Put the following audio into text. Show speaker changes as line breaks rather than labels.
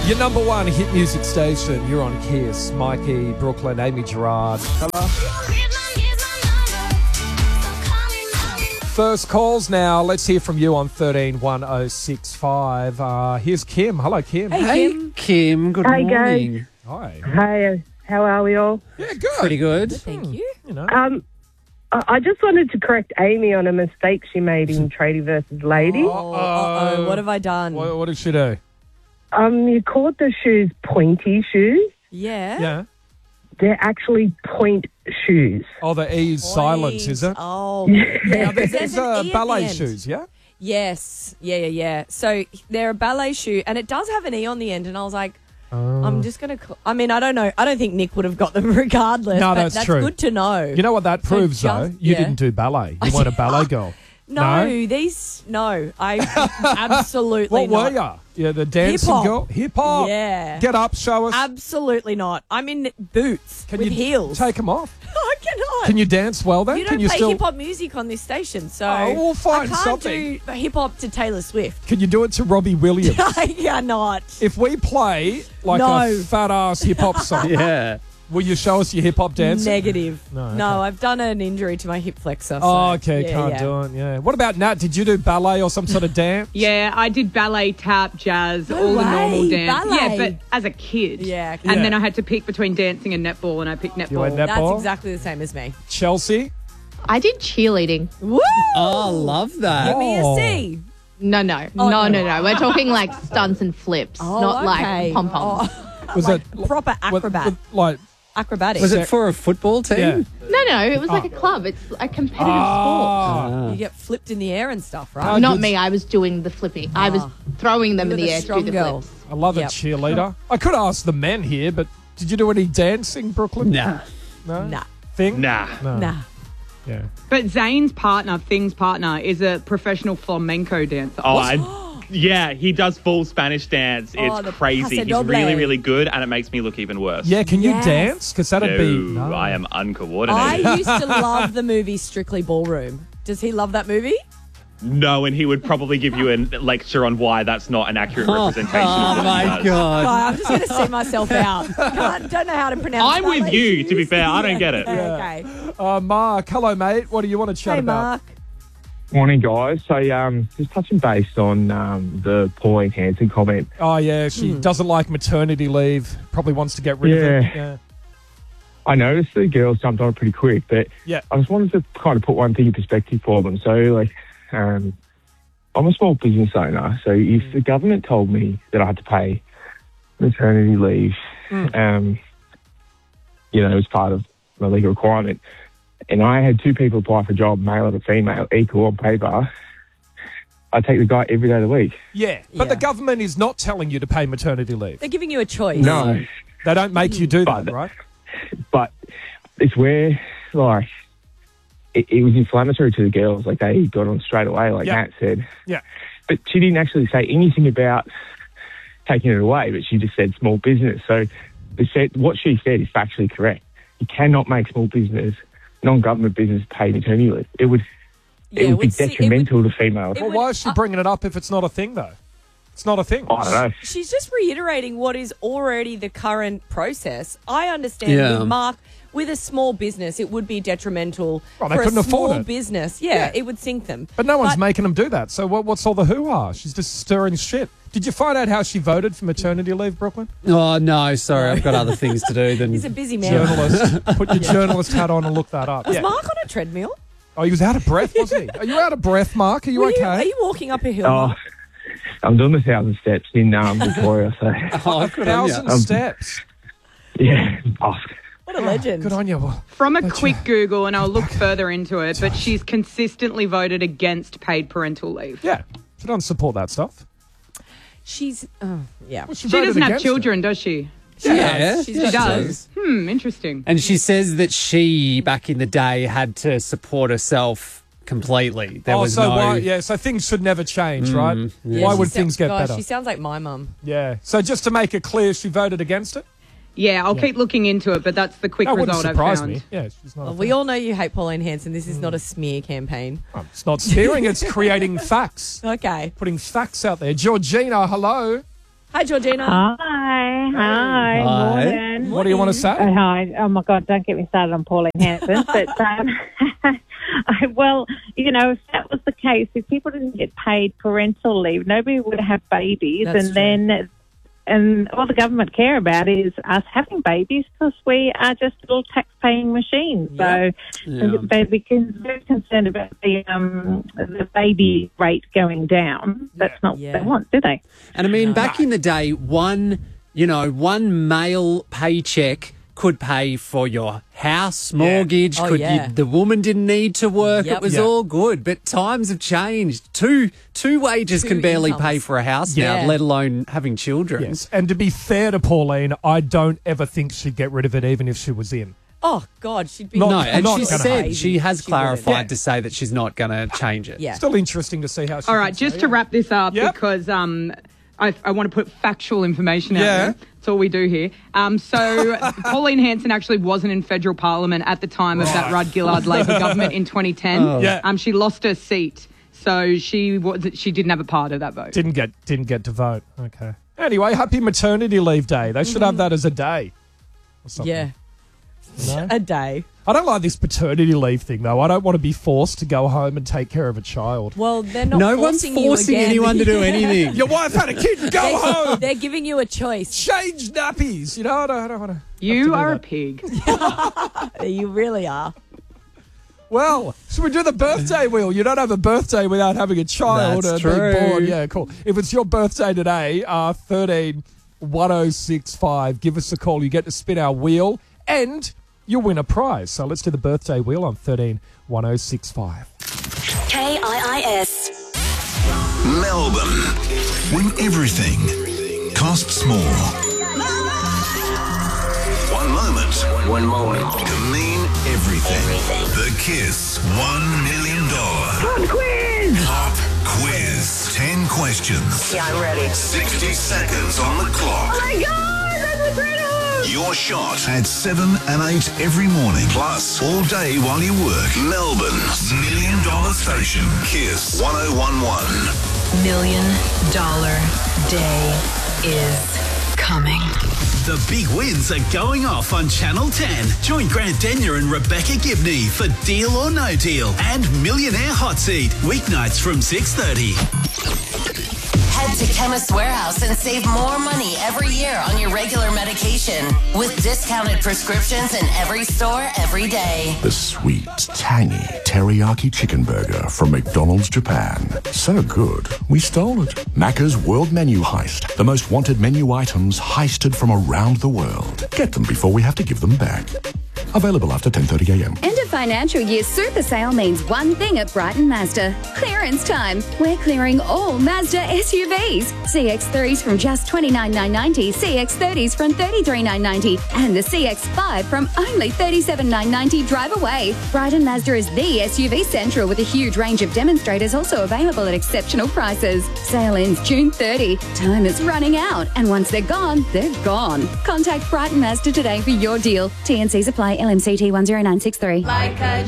Your number one hit music station. You're on Kiss. Mikey, Brooklyn, Amy Gerard. Hello. First calls now. Let's hear from you on 131065. Here's Kim. Hello, Kim.
Hey, Kim. Good
Hey,
morning.
Hi.
Hey, how are we all?
Yeah, good.
Pretty good.
Thank you.
You know.
I just wanted to correct Amy on a mistake she made in Tradie versus Lady.
Uh-oh. What have I done?
What did she do?
You called the shoes pointy shoes.
Yeah.
Yeah.
They're actually point shoes.
Oh, the E's silence, is it?
Oh.
Now,
Yeah.
there's
There's an E at
ballet
the end.
shoes, yeah?
Yes. Yeah. So they're a ballet shoe, and it does have an E on the end, and I was like,
Oh.
I'm just going to... I mean, I don't know. I don't think Nick would have got them regardless.
No,
but
that's true.
good to know.
You know what that proves, though? You
yeah.
didn't do ballet. You weren't a ballet girl.
No, I absolutely
What
not.
were you? Yeah, the dancing
Hip-hop.
girl? Hip-hop.
Yeah.
Get up, show us.
Absolutely not. I'm in boots with heels.
Take them off.
I cannot.
Can you dance well then?
You
Can
don't
you
play
still?
hip-hop music on this station, so
Oh, we'll find
I can't
something.
do hip-hop to Taylor Swift.
Can you do it to Robbie Williams?
I cannot.
If we play like
No.
a fat-ass hip-hop song,
Yeah.
will you show us your hip-hop dancing?
Negative.
No, okay.
No, I've done an injury to my hip flexor. So,
Oh, okay,
yeah,
can't
yeah.
do it, yeah. What about Nat? Did you do ballet or some sort of dance?
Yeah, I did ballet, tap, jazz,
No
all the normal
way,
dance.
ballet.
Yeah, but as a kid.
Yeah, okay.
And
Yeah.
then I had to pick between dancing and netball, and I picked netball.
You went netball?
That's exactly the same as me.
Chelsea?
I did cheerleading.
Woo!
Oh, love that.
Give me
Oh.
a C.
No. We're talking like stunts and flips,
Oh,
not
okay.
like pom-poms.
Was
Like
it
proper acrobat.
like
Acrobatics.
Was it for a football team?
yeah?
No, it was like a club. It's a competitive sport.
Ah.
You get flipped in the air and stuff,
Oh,
right?
Not
good.
me, I was doing the flipping. I was throwing them
You
in
were
the air to
strong
do the
girl.
flips.
I love
Yep.
a cheerleader. I could ask the men here, but did you do any dancing, Brooklyn?
Nah.
No.
Nah.
Thing?
Nah.
No.
Nah.
Yeah.
But Zane's partner, Thing's partner, is a professional flamenco dancer.
Yeah, he does full Spanish dance.
Oh,
It's
the
crazy.
Paso
He's
Doble.
really, really good, and it makes me look even worse.
Yeah, can you
Yes.
dance? Because that'd be...
No, I am
I
uncoordinated.
used to love the movie Strictly Ballroom. Does he love that movie?
No, and he would probably give you a lecture on why that's not an accurate representation of
Oh,
what
my
he does.
God.
I'm just going to see myself out. Don't know how to pronounce
I'm with
ballet
you, to be
shoes.
fair. I don't get it.
Okay.
Mark, hello, mate. What do you want to chat
Hey,
about?
Mark.
Morning, guys. So, just touching base on the Pauline Hanson comment.
Oh, yeah, she doesn't like maternity leave. Probably wants to get rid of it. Yeah.
I noticed the girls jumped on it pretty quick, but
Yeah.
I just wanted to kind of put one thing in perspective for them. So, like, I'm a small business owner, so if the government told me that I had to pay maternity leave, as part of my legal requirement, and I had two people apply for a job, male and a female, equal on paper, I'd take the guy every day of the week.
Yeah, but
Yeah.
the government is not telling you to pay maternity leave.
They're giving you a choice.
No,
They don't make you do that,
But-
right?
but it's where, like, it was inflammatory to the girls. Like, they got on straight away, like
Yeah.
Matt said.
Yeah.
But she didn't actually say anything about taking it away, but she just said small business. So what she said is factually correct. You cannot make small business, non-government business, pay maternity leave. It would be detrimental to females.
it
Well,
would-
why is she bringing it up if it's not a thing, though? It's not a thing.
I don't know.
She's just reiterating what is already the current process. I understand
Yeah.
with Mark, with a small business, it would be detrimental
Well, they
for a
couldn't afford
small
it.
business.
Yeah.
Yeah, it would sink them.
But no one's making them do that. So what's all the hoo-ha? She's just stirring shit. Did you find out how she voted for maternity leave, Brooklyn?
Oh, no, sorry. I've got other things to do than...
He's a busy man.
Journalist. Put your journalist hat on and look that up.
Was
Yeah.
Mark on a treadmill?
Oh, he was out of breath, wasn't he? Are you out of breath, Mark? Are you okay?
Are you walking up a hill?
Oh,
Mark?
I'm doing the 1,000 steps in Victoria, so
Oh, good on ya.
1,000 steps.
yeah. Oh,
What a legend.
Good on you. Well,
From a quick Google, and I'll look further into it, but she's consistently voted against paid parental leave.
yeah. She doesn't support that stuff.
She's, yeah.
Well,
She
voted
doesn't have
against it.
children, does she?
Yeah,
She
She does. Interesting.
And she says that she, back in the day, had to support herself completely. There was
so
no...
why? Yeah, so things should never change, right?
Yeah,
Why
she
would
sou-
things get
gosh,
better?
She sounds like my mum.
Yeah. So just to make it clear, she voted against it.
Yeah, I'll keep looking into it, but that's the quick
That wouldn't
result I've
surprise
found.
me. Yeah, she's not.
Well,
a
we
fan.
all know you hate Pauline Hanson. This is not a smear campaign.
It's not smearing. It's creating facts.
Okay.
Putting facts out there. Georgina, hello.
Hi, Georgina.
Hi.
Hi.
Hi.
Morning.
What do you want to say?
Hi. Oh, my God, don't get me started on Pauline Hanson. But, well, you know, if that was the case, if people didn't get paid parental leave, nobody would have babies.
That's
and
true.
then... And all the government care about is us having babies because we are just little tax-paying machines.
Yep.
So they become very concerned about the baby rate going down. That's not what they want, do they?
And I mean, back in the day, one male paycheck could pay for your house mortgage.
Oh, yeah.
The woman didn't need to work.
Yep.
It was
Yeah.
all good. But times have changed. Two wages can barely
incomes.
pay for a house
Yeah.
now, let alone having children.
Yes. And to be fair to Pauline, I don't ever think she'd get rid of it even if she was in.
Oh, God, she'd be...
Not-
No, and
not
she
gonna
said
happen.
she has clarified
wouldn't.
to say that she's not going to change it.
Yeah.
Still interesting to see how she
All right,
thinks,
just
so,
to
yeah.
wrap this up,
Yep.
because I want to put factual information out
Yeah.
there. That's all we do here. So Pauline Hanson actually wasn't in federal parliament at the time of that Rudd Gillard Labor government in 2010.
Yeah.
She lost her seat, so she didn't have a part of that vote.
Didn't get to vote. Okay. Anyway, happy maternity leave day. They should have that as a day. Or something.
Yeah.
No?
A day.
I don't like this paternity leave thing, though. I don't want to be forced to go home and take care of a child.
Well, they're not
No one's
forcing you
forcing
again.
anyone to do anything.
Your wife had a kid. Go home.
They're giving you a choice.
Change nappies. You know, I don't want to.
You are a pig.
You really are.
Well, should we do the birthday wheel? You don't have a birthday without having a child
That's
and being
true.
born. Yeah, cool. If it's your birthday today, 13 1065, give us a call. You get to spin our wheel and you'll win a prize. So let's do the birthday wheel on 13 1065.
KIIS.
Melbourne, when everything costs more. One moment can mean everything. The Kiss $1 million Pop Quiz. 10 questions.
Yeah, I'm ready.
60 seconds on the clock.
Oh my God, that's incredible!
Your shot at 7 and 8 every morning. Plus, all day while you work. Melbourne's $1 million station. Kiss 1011.
$1 million day is coming.
The big wins are going off on Channel 10. Join Grant Denyer and Rebecca Gibney for Deal or No Deal and Millionaire Hot Seat, weeknights from 6:30.
Head to Chemist Warehouse and save more money every year on your regular medication with discounted prescriptions in every store every day.
The sweet, tangy teriyaki chicken burger from McDonald's Japan. So good, we stole it. Macca's World Menu Heist. The most wanted menu items heisted from around the world. Get them before we have to give them back. Available after 10:30 a.m.
End of financial year super sale means one thing at Brighton Mazda. Clearance time. We're clearing all Mazda SUVs. CX-3s from just $29,990, CX-30s from $33,990, and the CX-5 from only $37,990 drive away. Brighton Mazda is the SUV central with a huge range of demonstrators also available at exceptional prices. Sale ends June 30. Time is running out, and once they're gone, they're gone. Contact Brighton Mazda today for your deal. T&Cs apply. LMCT 10963.
Like a